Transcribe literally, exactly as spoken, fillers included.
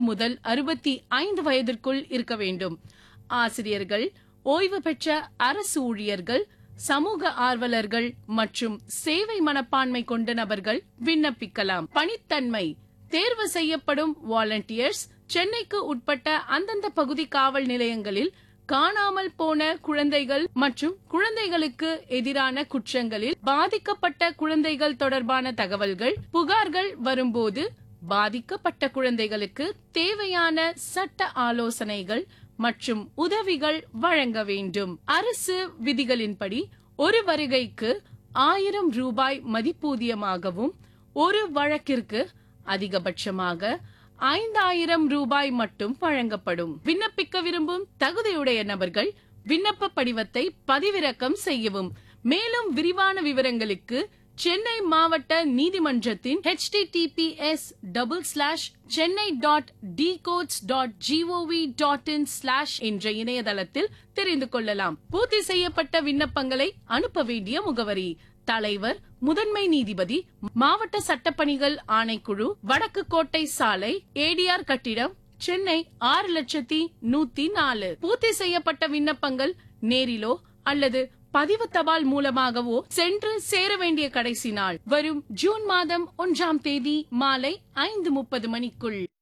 முதல் அறுபத்தி ஐந்து வயதிற்குள் இருக்க வேண்டும். ஆசிரியர்கள், ஓய்வு பெற்ற அரசு ஊழியர்கள், சமூக ஆர்வலர்கள் மற்றும் சேவை மனப்பான்மை கொண்ட நபர்கள் விண்ணப்பிக்கலாம். பணித்தன்மை: தேர்வு செய்யப்படும் வாலண்டியர்ஸ் சென்னைக்கு உட்பட்ட அந்தந்த பகுதி காவல் நிலையங்களில் காணாமல் போன குழந்தைகள் மற்றும் குழந்தைகளுக்கு எதிரான குற்றங்களில் பாதிக்கப்பட்ட குழந்தைகள் தொடர்பான தகவல்கள், புகார்கள் வரும்போது பாதிக்கப்பட்ட குழந்தைகளுக்கு தேவையான சட்ட ஆலோசனைகள் மற்றும் உதவிகள் வழங்க வேண்டும். அரசு விதிகளின்படி ஒரு வருகைக்கு ஆயிரம் ரூபாய் மதிப்பூதியமாகவும் ஒரு வழக்கிற்கு அதிகபட்சமாக ஐந்தாயிரம் ரூபாய் மட்டும் வழங்கப்படும். விண்ணப்பிக்க விரும்பும் தகுதியுடைய நபர்கள் விண்ணப்ப படிவத்தை பதிவிறக்கம் செய்யவும். மேலும் விரிவான விவரங்களுக்கு சென்னை மாவட்ட நீதிமன்றத்தின் H D D B S double slash Chennai dot D quotes dot gov dot in slash என்ற இணையதளத்தில் தெரிந்து கொள்ளலாம். பூர்த்தி செய்யப்பட்ட விண்ணப்பங்களை அனுப்ப வேண்டிய முகவரி: தலைவர், முதன்மை நீதிபதி, மாவட்ட சட்டப்பணிகள் ஆணைக்குழு, வடக்கு கோட்டை சாலை, ஏடிஆர் கட்டிடம், சென்னை ஆறு லட்சத்தி நூத்தி நாலு. பூர்த்தி செய்யப்பட்ட விண்ணப்பங்கள் நேரிலோ அல்லது பதிவு தபால் மூலமாகவோ சென்று சேர வேண்டிய கடைசி நாள் வரும் ஜூன் மாதம் ஒன்றாம் தேதி மாலை ஐந்து முப்பது மணிக்குள்.